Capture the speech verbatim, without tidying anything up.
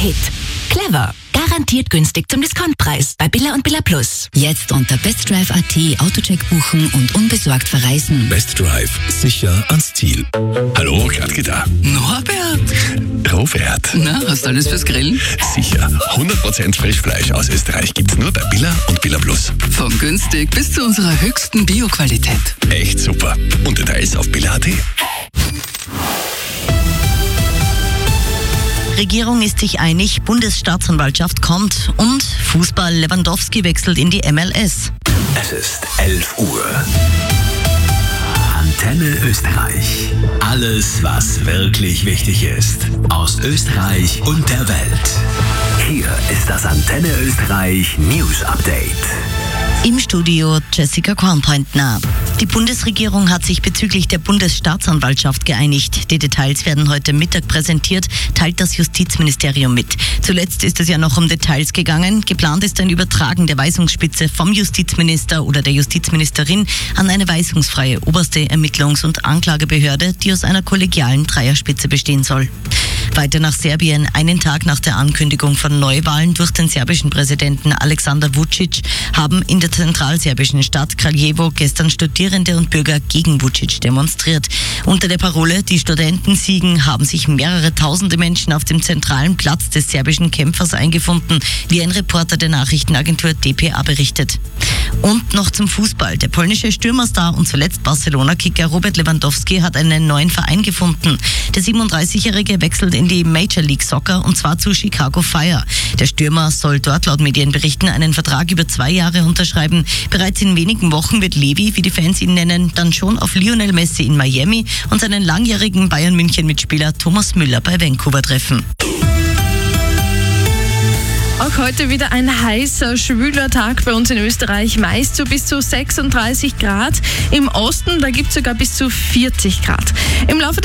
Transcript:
Hit. Clever. Garantiert günstig zum Diskontpreis bei Billa und Billa Plus. Jetzt unter bestdrive punkt at Autocheck buchen und unbesorgt verreisen. Best Drive. Sicher ans Ziel. Hallo, Gradke da. Norbert! Robert. Na, hast du alles fürs Grillen? Sicher. hundert Prozent Frischfleisch aus Österreich gibt's nur bei Billa und Billa Plus. Von günstig bis zu unserer höchsten Bio-Qualität. Echt super. Und Details auf billa punkt at. Regierung ist sich einig, Bundesstaatsanwaltschaft kommt und Fußball Lewandowski wechselt in die M L S. Es ist elf Uhr. Antenne Österreich. Alles, was wirklich wichtig ist. Aus Österreich und der Welt. Hier ist das Antenne Österreich News Update. Im Studio Jessica Kornpointner. Die Bundesregierung hat sich bezüglich der Bundesstaatsanwaltschaft geeinigt. Die Details werden heute Mittag präsentiert, teilt das Justizministerium mit. Zuletzt ist es ja noch um Details gegangen. Geplant ist ein Übertragen der Weisungsspitze vom Justizminister oder der Justizministerin an eine weisungsfreie oberste Ermittlungs- und Anklagebehörde, die aus einer kollegialen Dreierspitze bestehen soll. Weiter nach Serbien. Einen Tag nach der Ankündigung von Neuwahlen durch den serbischen Präsidenten Aleksandar Vučić haben in der zentralserbischen Stadt Kraljevo gestern Studierende und Bürger gegen Vučić demonstriert. Unter der Parole "Die Studenten siegen" haben sich mehrere tausende Menschen auf dem zentralen Platz des serbischen Kämpfers eingefunden, wie ein Reporter der Nachrichtenagentur D P A berichtet. Und noch zum Fußball. Der polnische Stürmerstar und zuletzt Barcelona-Kicker Robert Lewandowski hat einen neuen Verein gefunden. Der siebenunddreißigjährige wechselt in die Major League Soccer und zwar zu Chicago Fire. Der Stürmer soll dort laut Medienberichten einen Vertrag über zwei Jahre unterschreiben. Bereits in wenigen Wochen wird Levi, wie die Fans ihn nennen, dann schon auf Lionel Messi in Miami und seinen langjährigen Bayern-München-Mitspieler Thomas Müller bei Vancouver treffen. Auch heute wieder ein heißer, schwüler Tag bei uns in Österreich, meist so bis zu sechsunddreißig Grad. Im Osten, da gibt es sogar bis zu vierzig Grad. Im Laufe